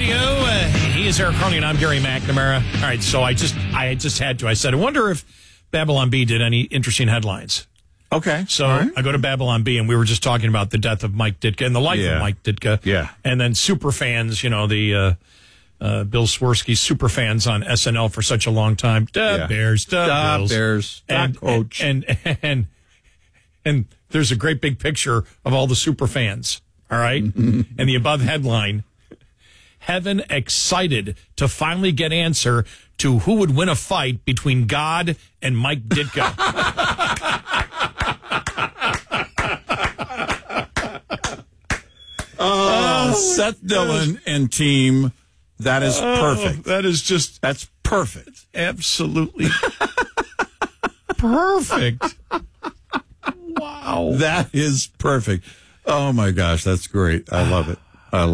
Radio. He is Eric Carney, and I'm Gary McNamara. All right, so I just had to. I said, I wonder if Babylon Bee did any interesting headlines. Okay. So I go to Babylon Bee, and we were just talking about the death of Mike Ditka and the life of Mike Ditka. Yeah. And then super fans, the Bill Swirsky super fans on SNL for such a long time. Bears, Bills. Bears, Coach. And there's a great big picture of all the super fans. All right. And the above headline, heaven excited to finally get answer to who would win a fight between God and Mike Ditka. Seth Dillon and team. That is perfect. That's perfect. Absolutely perfect. Wow. That is perfect. Oh my gosh, that's great. I love it.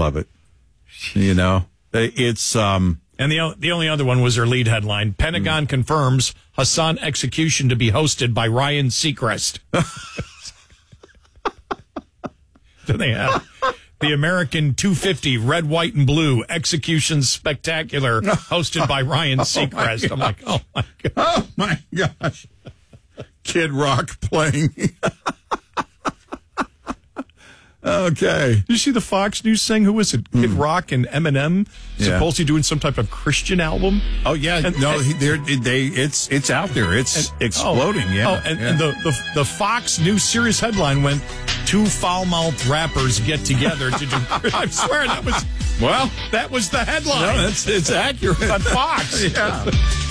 It's And the only other one was their lead headline. Pentagon confirms Hassan execution to be hosted by Ryan Seacrest. Then they have the American 250 red, white, and blue execution spectacular hosted by Ryan Seacrest. I'm like, oh my God. Oh my gosh. Kid Rock playing. Okay. Did you see the Fox News thing? Who was it? Kid Rock and Eminem supposedly doing some type of Christian album? Oh yeah, it's out there. It's exploding. And the Fox News series headline went, two foul-mouthed rappers get together to do. I swear that was the headline. No, it's accurate on Fox. Yeah.